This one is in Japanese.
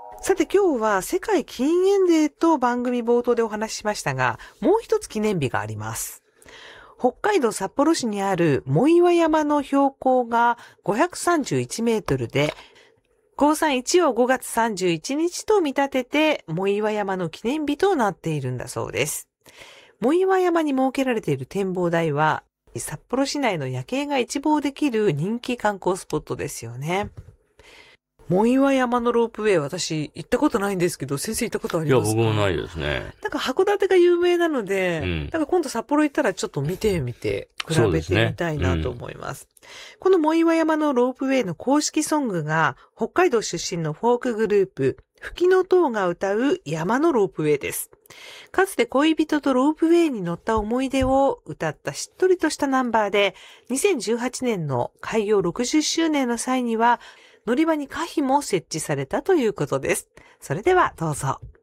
さて今日は世界禁煙デーと番組冒頭でお話ししましたが、もう一つ記念日があります。北海道札幌市にある藻岩山の標高が531メートルで、高山1を5月31日と見立てて、藻岩山の記念日となっているんだそうです。藻岩山に設けられている展望台は、札幌市内の夜景が一望できる人気観光スポットですよね。藻岩山のロープウェイ、私行ったことないんですけど、先生行ったことありますか？ いや、僕もないですね。 なんか函館が有名なので、 うん。 今度札幌行ったらちょっと見てみて、比べてみたいなと思います。この藻岩山のロープウェイの公式ソングが、北海道出身のフォークグループ、フキノトウが歌う山のロープウェイです。かつて恋人とロープウェイに乗った思い出を歌ったしっとりとしたナンバーで、2018年の開業60周年の際には、乗り場に歌碑も設置されたということです。それではどうぞ。